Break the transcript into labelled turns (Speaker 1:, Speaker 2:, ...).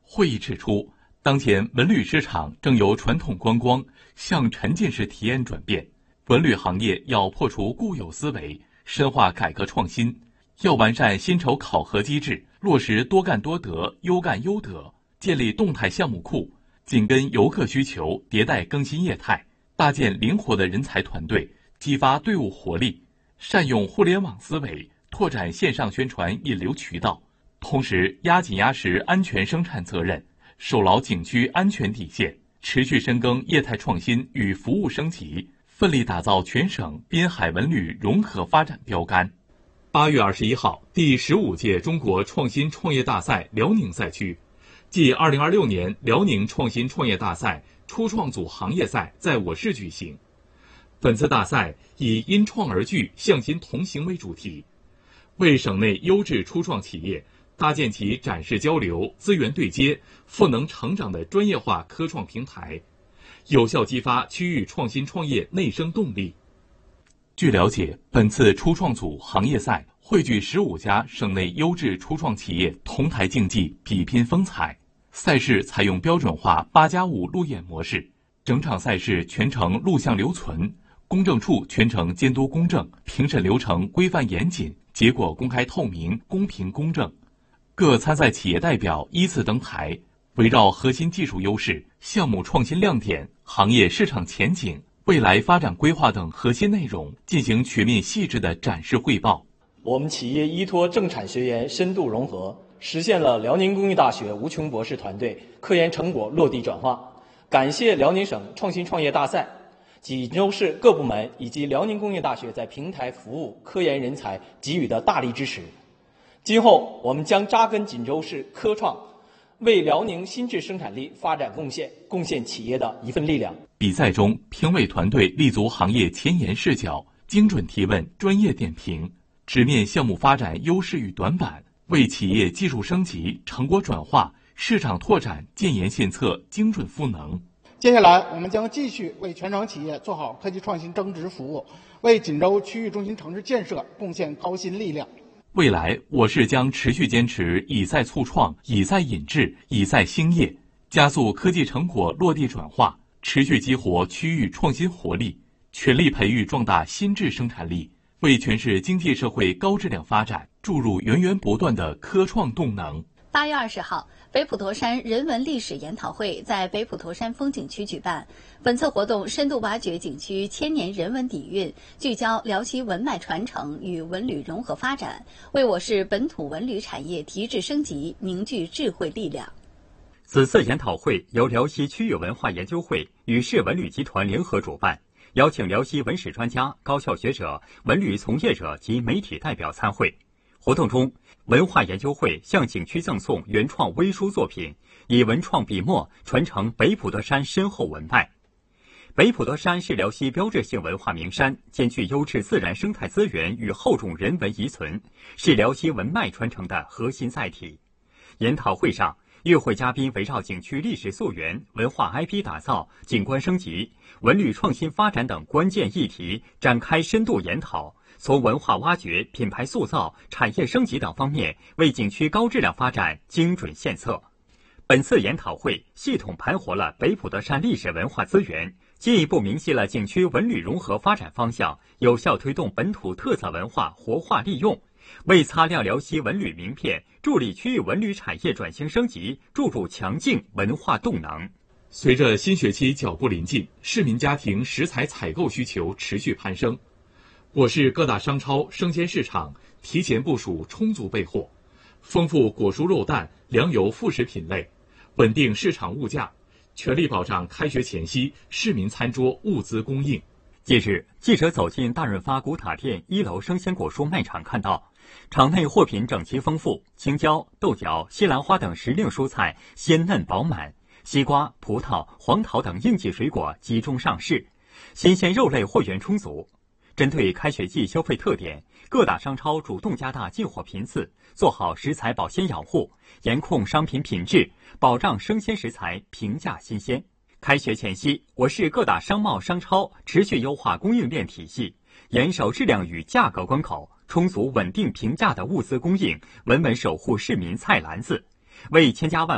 Speaker 1: 会议指出，当前文旅市场正由传统观光向沉浸式体验转变，文旅行业要破除固有思维，深化改革创新，要完善薪酬考核机制，落实多干多得、优干优得，建立动态项目库，紧跟游客需求，迭代更新业态，搭建灵活的人才团队，激发队伍活力，善用互联网思维，拓展线上宣传引流渠道，同时压紧压实安全生产责任，守牢景区安全底线，持续深耕业态创新与服务升级，奋力打造全省滨海文旅融合发展标杆。8月21号，第15届中国创新创业大赛辽宁赛区暨2026年辽宁创新创业大赛初创组行业赛在我市举行。本次大赛以因创而聚、向心同行为主题，为省内优质初创企业搭建起展示交流、资源对接、赋能成长的专业化科创平台，有效激发区域创新创业内生动力。据了解，本次初创组行业赛汇聚15家省内优质初创企业同台竞技，比拼风采。赛事采用标准化8+5路演模式，整场赛事全程录像留存，公证处全程监督公正，评审流程规范严谨，结果公开透明、公平公正。各参赛企业代表依次登台，围绕核心技术优势、项目创新亮点、行业市场前景、未来发展规划等核心内容进行全面细致的展示汇报。
Speaker 2: 我们企业依托政产学研深度融合，实现了辽宁工业大学吴琼博士团队科研成果落地转化。感谢辽宁省创新创业大赛、锦州市各部门以及辽宁工业大学在平台服务科研人才给予的大力支持。今后我们将扎根锦州市科创，为辽宁新质生产力发展贡献企业的一份力量。
Speaker 1: 比赛中，评委团队立足行业前沿视角，精准提问、专业点评，直面项目发展优势与短板，为企业技术升级、成果转化、市场拓展建言献策，精准赋能。
Speaker 3: 接下来，我们将继续为全省企业做好科技创新增值服务，为锦州区域中心城市建设贡献高新力量。
Speaker 1: 未来，我市将持续坚持以赛促创、以赛引智、以赛兴业，加速科技成果落地转化，持续激活区域创新活力，全力培育壮大新质生产力，为全市经济社会高质量发展注入源源不断的科创动能。
Speaker 4: 8月20号，北普陀山人文历史研讨会在北普陀山风景区举办。本次活动深度挖掘景区千年人文底蕴，聚焦辽西文脉传承与文旅融合发展，为我市本土文旅产业提质升级凝聚智慧力量。
Speaker 5: 此次研讨会由辽西区域文化研究会与市文旅集团联合主办，邀请辽西文史专家、高校学者、文旅从业者及媒体代表参会。活动中，文化研究会向景区赠送原创微书作品，以文创笔墨传承北普陀山深厚文脉。北普陀山是辽西标志性文化名山，兼具优质自然生态资源与厚重人文遗存，是辽西文脉传承的核心载体。研讨会上，与会嘉宾围绕景区历史溯源、文化 IP 打造、景观升级、文旅创新发展等关键议题展开深度研讨，从文化挖掘、品牌塑造、产业升级等方面为景区高质量发展精准献策。本次研讨会系统盘活了北普陀山历史文化资源，进一步明晰了景区文旅融合发展方向，有效推动本土特色文化活化利用，为擦亮辽西文旅名片，助力区域文旅产业转型升级，注入强劲文化动能。
Speaker 1: 随着新学期脚步临近，市民家庭食材采购需求持续攀升，我市各大商超生鲜市场提前部署充足备货，丰富果蔬肉蛋、粮油副食品类，稳定市场物价，全力保障开学前夕市民餐桌物资供应。
Speaker 5: 近日，记者走进大润发古塔店1楼生鲜果蔬卖场，看到场内货品整齐丰富，青椒、豆角、西兰花等时令蔬菜鲜嫩饱满，西瓜、葡萄、黄桃等应季水果集中上市，新鲜肉类货源充足。针对开学季消费特点，各大商超主动加大进货频次，做好食材保鲜养护，严控商品品质，保障生鲜食材平价新鲜。开学前夕，我市各大商贸商超持续优化供应链体系，严守质量与价格关口，充足稳定平价的物资供应，稳稳守护市民菜篮子，为千家万